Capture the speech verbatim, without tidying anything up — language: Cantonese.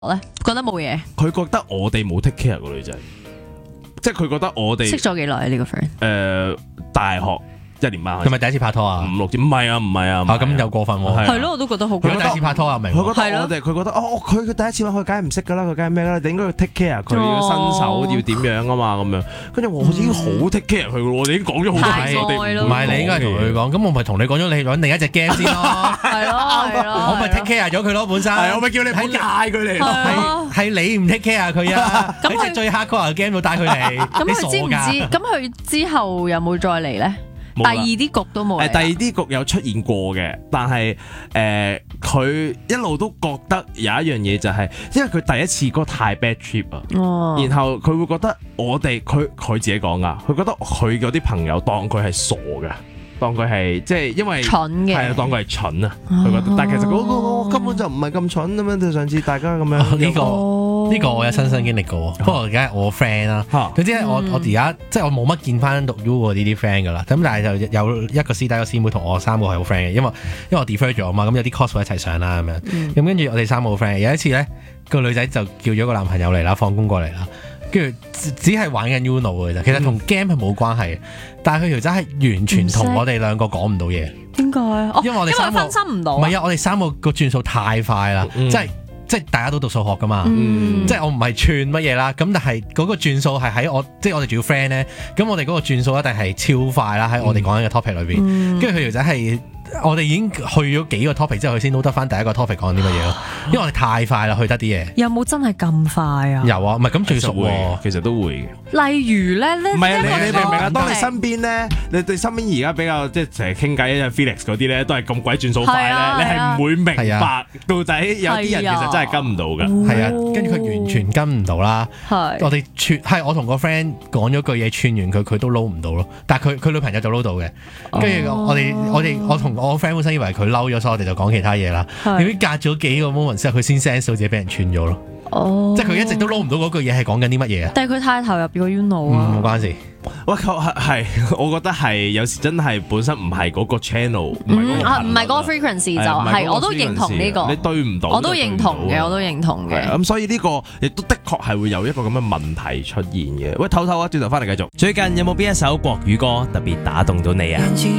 咧覺得冇嘢， 佢覺得我哋冇 take care 個女仔，即係佢覺得我哋識咗幾耐呢個 friend？ 誒大學一年班， 係咪第一次拍拖啊？ 五六年，唔係啊，唔係啊， 啊咁又過分喎。 係咯，我都覺得好。 佢第一次拍拖啊，明？ 佢覺得我哋，佢覺得哦，佢佢第一次玩，佢梗係唔識噶啦，佢梗係咩啦？你應該要 take care 佢嘅新手要點樣啊嘛，咁樣。跟住我已經好 take care 佢咯，我哋已經講咗好多次，我哋唔係你應該係同佢講，咁我咪同你講咗，你揾另一隻 game 先咯。 係咯，係咯。 我咪 take care 咗佢咯，本身。 係我咪叫你唔好帶佢嚟咯。 係係你唔 take care 佢啊？喺隻最 hardcore 嘅 game 度帶佢嚟， 咁佢知唔知？咁佢之後有冇再嚟咧？第二啲局都冇。 誒，第二啲局有出現過嘅，但係誒，佢、呃、一路都覺得有一樣嘢就係、是，因為佢第一次嗰個太 bad trip 啊， 哦、 然後佢會覺得我哋佢佢自己講噶，佢覺得佢嗰啲朋友當佢係傻嘅。當佢係即係因為蠢嘅， 係啊，當佢係蠢啊，佢覺得，但係其實嗰個我根本就唔係咁蠢咁樣。就上次大家咁樣呢個呢個我有親身經歷過，不過而家係我 friend 啦。總之我我而家即係我冇乜見翻讀 U 嗰啲啲 friend 噶啦。咁但係就有一個師弟個師妹同我三個係好 friend 嘅，因為因為我 defer 咗嘛，咁有啲 course 一齊上啦咁樣。咁跟住我哋三個好 friend。有一次咧，個女仔就叫咗個男朋友嚟啦，放工過嚟啦。跟住只係玩緊 Uno 嘅啫，其實同 game 係冇關係嘅，但係佢條仔係完全同我哋兩個講唔到嘢。 點解？哦， 因為我哋三個分心唔到。 唔係啊，我哋三個個轉數太快啦，嗯、即係即係大家都讀數學噶嘛， 嗯、 即係我唔係串乜嘢啦，咁但係嗰個轉數係喺我，即係我哋仲要 friend 咧，咁我哋嗰個轉數一定係超快啦，喺我哋講緊嘅 topic 裏邊，跟住佢條仔係。我哋已經去咗幾個 topic 之後，佢先撈得翻第一個 topic 講啲乜嘢咯。因為我哋太快啦，去得啲嘢。 有冇真係咁快啊？ 有啊，唔係咁最熟喎， 其實都會嘅。 例如咧， 唔係啊，你你明唔明啊？當你身邊咧， 嗯、 你對身邊而家比較即係成日傾偈，因為 Felix 嗰啲咧都係咁鬼轉數快咧， 啊、 你係唔會明白、啊、到底有啲人其實真係跟唔到㗎。 係啊，跟住佢完全跟唔到啦。 係我哋串係我同個 friend 講咗句嘢串完佢，佢都撈唔到咯。但係佢佢女朋友就撈到嘅。跟住我哋我哋我同我 friend 本身以為佢嬲咗，所以我哋就講其他嘢啦。點知隔咗幾個 moment 之後，佢先 sense 到自己俾人串咗咯。 哦， 即係佢一直都撈唔到嗰句嘢係講緊啲乜嘢啊？ 但係佢太投入個 Uno 啊， 冇關事。 喂，係，我覺得係有時真係本身唔係嗰個 channel，唔係嗰個啊，唔係嗰個 frequency 就係，我都認同呢個。 你對唔到， 我都認同嘅，我都認同嘅。 咁所以呢個亦都的確係會有一個咁嘅問題出現嘅。喂，唞唞啊，轉頭翻嚟繼續。 最近有冇邊一首國語歌特別打動到你啊？